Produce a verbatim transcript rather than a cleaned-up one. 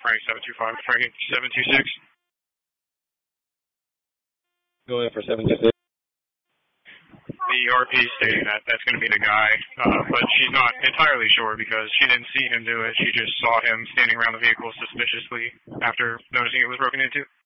Frank seven two five, Frank seven two six. Going for seven two six. The R P stating that that's going to be the guy, uh, but she's not entirely sure because she didn't see him do it. She just saw him standing around the vehicle suspiciously after noticing it was broken into.